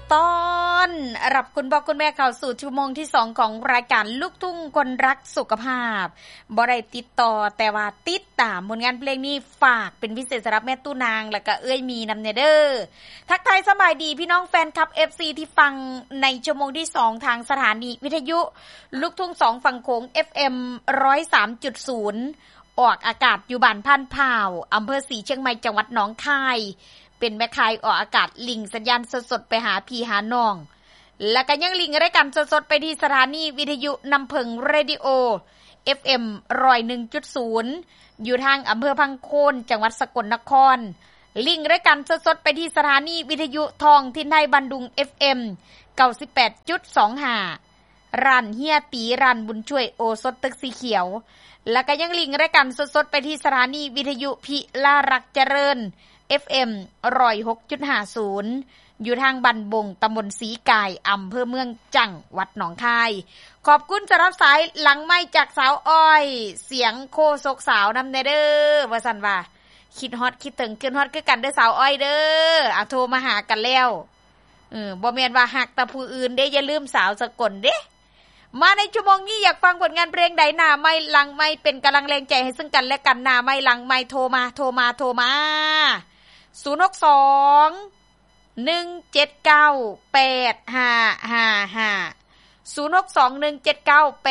ต้อนรับคุณพ่อคุณแม่เข้าสู่ชั่วโมงที่2ของรายการลูกทุ่งคนรักสุขภาพบ่ได้ติดต่อแต่ว่าติดตามผลงานเพลงนี้ฝากเป็นพิเศษสำหรับแม่ตู้นางแล้วก็เอ้ยมีนำเนเด้อทักทายสบายดีพี่น้องแฟนคลับ FC ที่ฟังในชั่วโมงที่2ทางสถานีวิทยุลูกทุ่ง2ฝั่งโขง FM 103.0 ออกอากาศอยู่บ้านพันพร้าวอำเภอศรีเชียงใหม่จังหวัดหนองคายเป็นแม่คายออกอากาศลิงสัญญาณสดๆไปหาพี่หาน้องแล้วก็ยังลิงรายการสดๆไปที่สถานีวิทยุนำเพิงเรดิโอ FM 101.0 อยู่ทางอำเภอพังโคนจังหวัดสกลนครลิงรายการสดๆไปที่สถานีวิทยุทองทินไทยบันดุง FM 98.25 ร้านเฮียตีร้านบุญช่วยโอสถตึกสีเขียวแล้วก็ยังลิงรายการสดๆไปที่สถานีวิทยุพิลารักเจริญFM 106.50 อยู่ทางบันบงตำบลศรีกายอำเภอเมืองจังหวัดหนองคายขอบคุณสำหรับสายหลังไมค์จากสาวอ้อยเสียงโคศกสาวนำเด้อว่าซั่นว่าคิดฮอตคิดถึงขึ้นฮอตคือกันเด้อสาวอ้อยเด้อโทรมาหากันแล้วบ่แม่นว่าฮักแต่ผู้อื่นเด้อย่าลืมสาวสกลเด้มาในชั่วโมงนี้อยากฟังผลงานเพลงใดหน้าไม่หลังไม่เป็นกำลังแรงใจให้ซึ่งกันและกันหน้าไม่หลังไม่โทรมา062 179 8555 062 179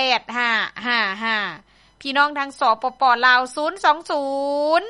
8555พี่น้องทางสปป.ลาว020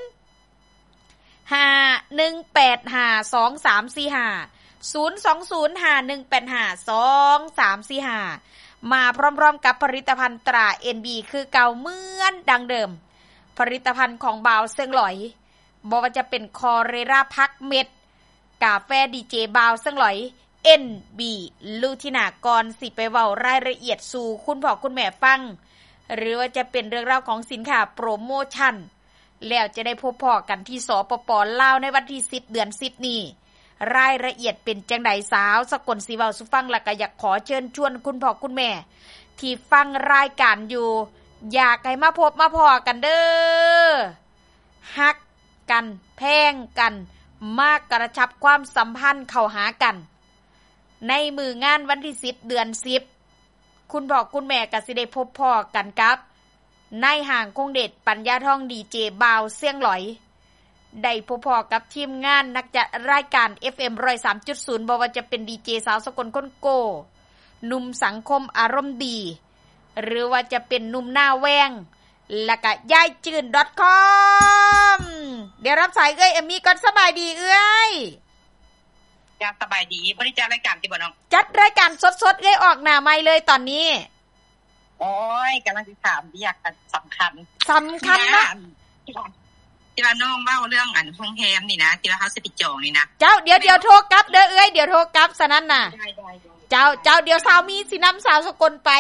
51852345 020 51852345มาพร้อมๆกับผลิตภัณฑ์ตรา NB คือเก่าเหมือนดังเดิมผลิตภัณฑ์ของบ่าวเซิงหลอยบ่ว่าจะเป็นคอเรราพักเม็ดกาแฟดีเจบ่าวเซิงหลอย NB ลูทินากรสิไปเว้ารายละเอียดสู่คุณพ่อคุณแม่ฟังหรือว่าจะเป็นเรื่องราวของสินค้าโปรโมชั่นแล้วจะได้พบพ่อกันที่สปป.ลาวในวันที่10เดือน10นี้รายละเอียดเป็นจังไดสาวสกลสิเว้าสู่ฟังแล้วก็อยากขอเชิญชวนคุณพ่อคุณแม่ที่ฟังรายการอยู่อยากให้มาพบมาพอกันเด้อฮักกันแพงกันมากกระชับความสัมพันธ์เข้าหากันในมืองานวันที่10เดือน10คุณพ่อคุณแม่ก็สิได้พบพ่อกันกับนายห่างคงเดชปัญญาทองดีเจบ่าวเสียงหลอยได้พบพ่อกับทีมงานนักจัดรายการ FM 103.0 บ่ว่าจะเป็นดีเจสาวสกลคนโกหนุ่มสังคมอารมณ์ดีหรือว่าจะเป็นหนุ่มหน้าแวงแล้วก็ยายจื่น .com เดี๋ยวรับสายเอ้ยเอมมี่ก่อนสบายดีเอ้ยจ้าสบายดีบ่ได้จัดรายการติบ่น้องจัดรายการสดๆเอ้ยออกหน้าใหม่เลยตอนนี้โอ้ยกำลังสิถามอยากสำคัญนะที่ว่าน้องเว้าเรื่องโรงแรมนี่นะที่ว่าเฮาสิไปจองนี่นะเจ้าเดี๋ยวโทรกลับเด้อเอ้ยเดี๋ยวโทรกลับซะนั้นน่ะเจ้าเดี๋ยวสาวมีสินำสาวสกลไป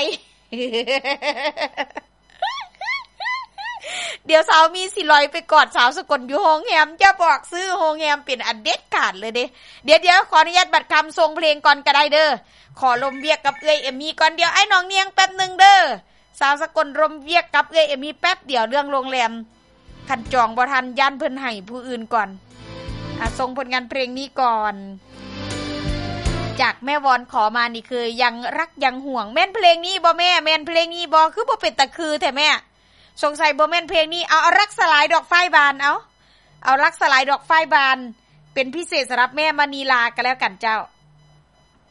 เดี๋ยวสาวมีสิลอยไปกอดสาวสกลอยู่โรงแรมจะบอกซื้อโรงแรมเป็นอันเด็ดขาดเลยเด้เดี๋ยวขออนุญาตบัดคำทรงเพลงก่อนก็ได้เด้อขอลมเวียกกับเอ้ยเอมมี่ก่อนเดี๋ยวไอ้น้องเนียงแป๊บนึงเด้อสาวสกลลมเวียกกับเอ้ยเอมมี่แป๊บเดี๋ยวเรื่องโรงแรมคันจองบ่ทันย่านเพิ่นให้ผู้อื่นก่อนส่งผลงานเพลงนี้ก่อนจากแม่วอนขอมานี่คือยังรักยังห่วงแม่นเพลงนี้บ่แม่แม่นเพลงนี้บ่คือบ่เป็นตะคือแท้แม่สงสัยบ่แม่นเพลงนี้เอารักสลายดอกไฟบานเอารักสลายดอกไฟบานเป็นพิเศษสำหรับแม่มณีลากันแล้วกันเจ้า